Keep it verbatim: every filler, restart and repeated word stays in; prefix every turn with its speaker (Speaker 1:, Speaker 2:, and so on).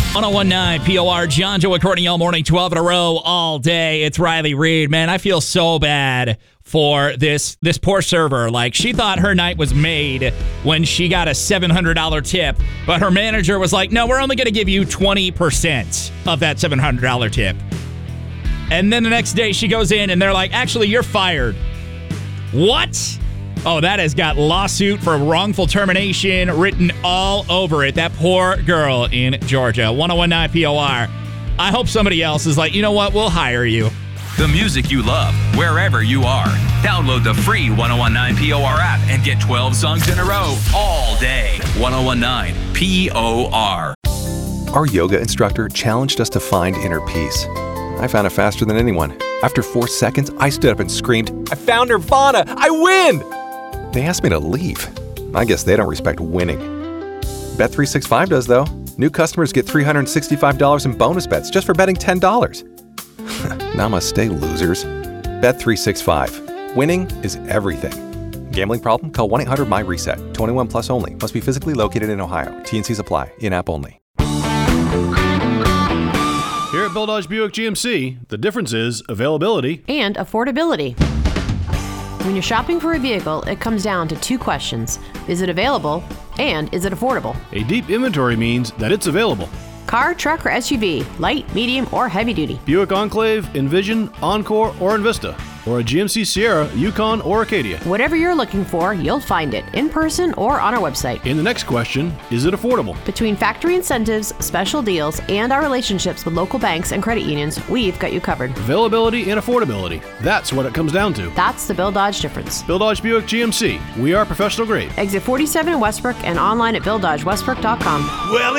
Speaker 1: ten nineteen P O R, John, Joe, and Courtney all morning, twelve in a row, all day. It's Riley Reed. Man, I feel so bad for this this poor server. Like, she thought her night was made when she got a seven hundred dollars tip, but her manager was like, no, we're only going to give you twenty percent of that seven hundred dollars tip. And then the next day she goes in and they're like, actually, you're fired. What? Oh, that has got lawsuit for wrongful termination written all over it. That poor girl in Georgia. ten nineteen P O R. I hope somebody else is like, you know what? We'll hire you.
Speaker 2: The music you love, wherever you are. Download the free ten nineteen P O R app and get twelve songs in a row all day. ten nineteen P O R.
Speaker 3: Our yoga instructor challenged us to find inner peace. I found it faster than anyone. After four seconds, I stood up and screamed, I found Nirvana! I win! They asked me to leave. I guess they don't respect winning. Bet three sixty-five does, though. New customers get three hundred sixty-five dollars in bonus bets just for betting ten dollars. Namaste, losers. Bet three sixty-five. Winning is everything. Gambling problem? Call one eight hundred M Y reset. twenty-one plus only. Must be physically located in Ohio. T and Cs apply. In-app only.
Speaker 4: Here at Bill Dodge Buick G M C, the difference is availability
Speaker 5: and affordability. When you're shopping for a vehicle, it comes down to two questions. Is it available? And is it affordable?
Speaker 4: A deep inventory means that it's available.
Speaker 5: Car, truck, or S U V, light, medium, or heavy duty.
Speaker 4: Buick Enclave, Envision, Encore, or Envista. Or a G M C Sierra, Yukon, or Acadia.
Speaker 5: Whatever you're looking for, you'll find it in person or on our website.
Speaker 4: In the next question, is it affordable?
Speaker 5: Between factory incentives, special deals, and our relationships with local banks and credit unions, we've got you covered.
Speaker 4: Availability and affordability. That's what it comes down to.
Speaker 5: That's the Bill Dodge difference.
Speaker 4: Bill Dodge Buick G M C. We are professional grade.
Speaker 5: Exit forty-seven in Westbrook and online at bill dodge westbrook dot com.
Speaker 6: Well,